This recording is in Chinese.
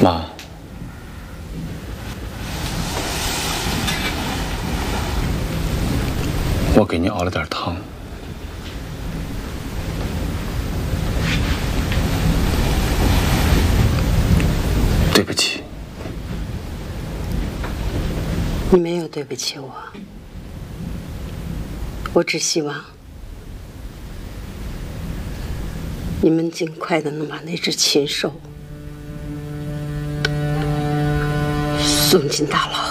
妈，我给你熬了点汤。对不起。 你没有对不起我，我只希望你们尽快的能把那只禽兽送进大牢。